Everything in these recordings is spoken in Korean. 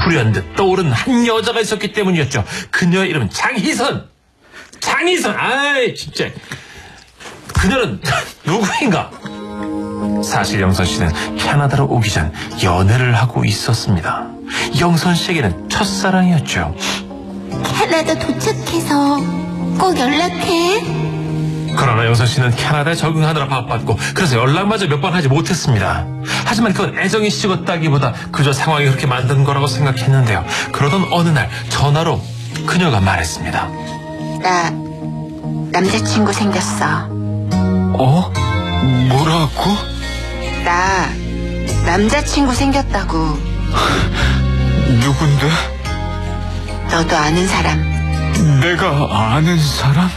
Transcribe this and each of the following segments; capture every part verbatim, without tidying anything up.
불현듯 떠오른 한 여자가 있었기 때문이었죠. 그녀의 이름은 장희선. 장희선. 아이 진짜. 그녀는 누구인가? 사실 영선 씨는 캐나다로 오기 전 연애를 하고 있었습니다. 영선 씨에게는 첫사랑이었죠. 캐나다 도착해서 꼭 연락해. 그러나 영선 씨는 캐나다에 적응하느라 바빴고 그래서 연락마저 몇 번 하지 못했습니다. 하지만 그건 애정이 식었다기보다 그저 상황이 그렇게 만든 거라고 생각했는데요. 그러던 어느 날 전화로 그녀가 말했습니다. 나 남자친구 생겼어. 어? 뭐라고? 나 남자친구 생겼다고. 누군데? 너도 아는 사람. 내가 아는 사람?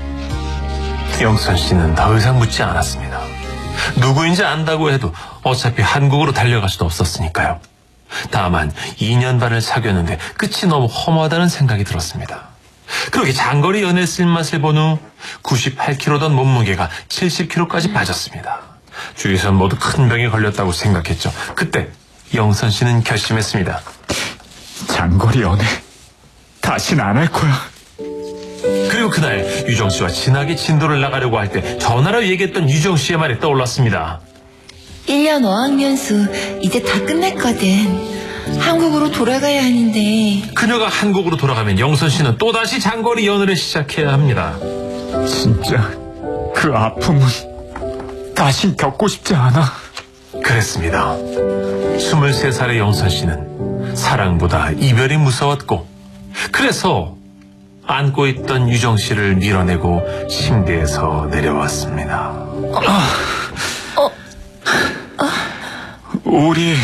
영선 씨는 더 이상 묻지 않았습니다. 누구인지 안다고 해도 어차피 한국으로 달려갈 수도 없었으니까요. 다만 이 년 반을 사귀었는데 끝이 너무 험하다는 생각이 들었습니다. 그렇게 장거리 연애 쓸맛을 본 후 구십팔 킬로그램던 몸무게가 칠십 킬로그램까지 빠졌습니다. 주위에서는 모두 큰 병에 걸렸다고 생각했죠. 그때 영선 씨는 결심했습니다. 장거리 연애 다신 안 할 거야. 그리고 그날 유정 씨와 진하게 진도를 나가려고 할 때 전화로 얘기했던 유정 씨의 말이 떠올랐습니다. 일 년 어학연수 이제 다 끝났거든. 한국으로 돌아가야 하는데. 그녀가 한국으로 돌아가면 영선 씨는 또다시 장거리 연애를 시작해야 합니다. 진짜 그 아픔은 다시 겪고 싶지 않아. 그랬습니다. 스물세 살의 영선 씨는 사랑보다 이별이 무서웠고 그래서 안고 있던 유정 씨를 밀어내고 침대에서 내려왔습니다. 아, 어, 어. 우리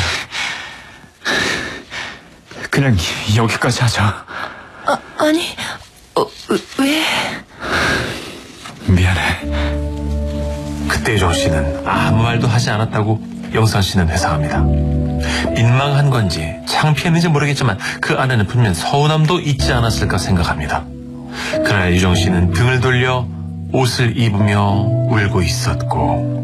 그냥 여기까지 하자. 아, 아니, 어, 왜? 미안해. 그때 유정 씨는 아무 말도 하지 않았다고 영선 씨는 회상합니다. 민망한 건지 창피했는지 모르겠지만 그 안에는 분명 서운함도 있지 않았을까 생각합니다. 그날 유정 씨는 등을 돌려 옷을 입으며 울고 있었고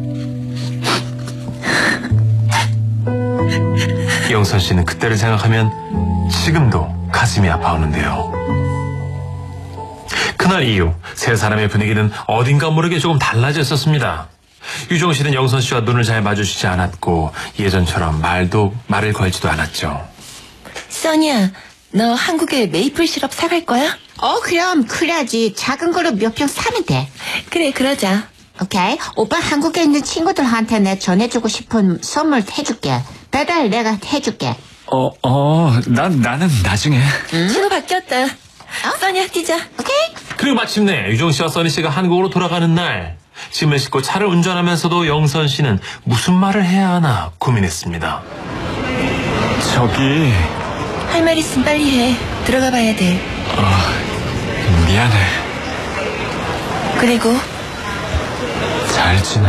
영선 씨는 그때를 생각하면 지금도 가슴이 아파오는데요. 그날 이후 세 사람의 분위기는 어딘가 모르게 조금 달라졌었습니다. 유정 씨는 영선 씨와 눈을 잘 마주치지 않았고 예전처럼 말도 말을 걸지도 않았죠. 써니야, 너 한국에 메이플 시럽 사갈 거야? 어 그럼 그래야지. 작은 거로 몇 병 사면 돼. 그래, 그러자. 오케이. 오빠 한국에 있는 친구들한테 내 전해주고 싶은 선물 해줄게. 배달 내가 해줄게. 어, 어, 난, 나는 나중에. 응? 신호 바뀌었다. 써니야, 뛰자. 오케이. 그리고 마침내 유정 씨와 써니 씨가 한국으로 돌아가는 날 짐을 싣고 차를 운전하면서도 영선 씨는 무슨 말을 해야 하나 고민했습니다. 저기 할 말 있으면 빨리 해. 들어가 봐야 돼. 어, 미안해. 그리고 잘 지내.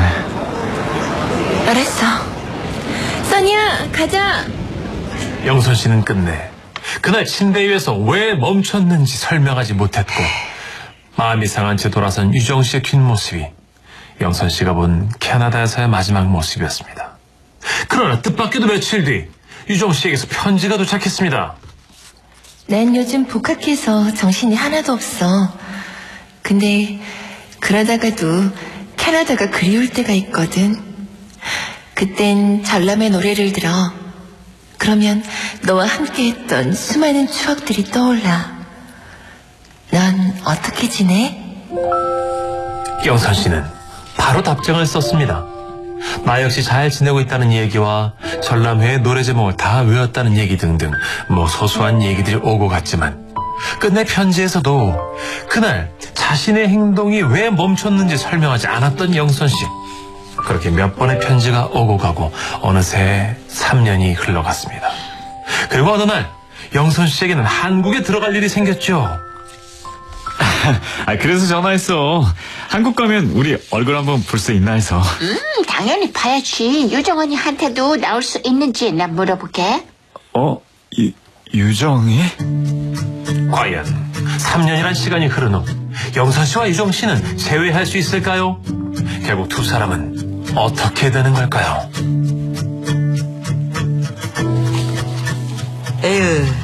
알았어. 써니야, 가자. 영선 씨는 끝내 그날 침대 위에서 왜 멈췄는지 설명하지 못했고 마음이 상한 채 돌아선 유정 씨의 뒷모습이 영선 씨가 본 캐나다에서의 마지막 모습이었습니다. 그러나 뜻밖에도 며칠 뒤 유정 씨에게서 편지가 도착했습니다. 난 요즘 복학해서 정신이 하나도 없어. 근데 그러다가도 캐나다가 그리울 때가 있거든. 그땐 전람회 노래를 들어. 그러면 너와 함께했던 수많은 추억들이 떠올라. 넌 어떻게 지내? 영선 씨는 바로 답장을 썼습니다. 나 역시 잘 지내고 있다는 얘기와 전람회의 노래 제목을 다 외웠다는 얘기 등등 뭐 소소한 얘기들이 오고 갔지만 끝내 편지에서도 그날 자신의 행동이 왜 멈췄는지 설명하지 않았던 영선 씨. 그렇게 몇 번의 편지가 오고 가고 어느새 삼 년이 흘러갔습니다. 그리고 어느 날 영선 씨에게는 한국에 들어갈 일이 생겼죠. 아, 그래서 전화했어. 한국 가면 우리 얼굴 한번 볼 수 있나 해서. 음 당연히 봐야지. 유정 언니한테도 나올 수 있는지 나 물어볼게. 어? 유, 유정이? 과연 삼 년이란 시간이 흐른 후 영선 씨와 유정 씨는 재회할 수 있을까요? 결국 두 사람은 어떻게 되는 걸까요? 에휴,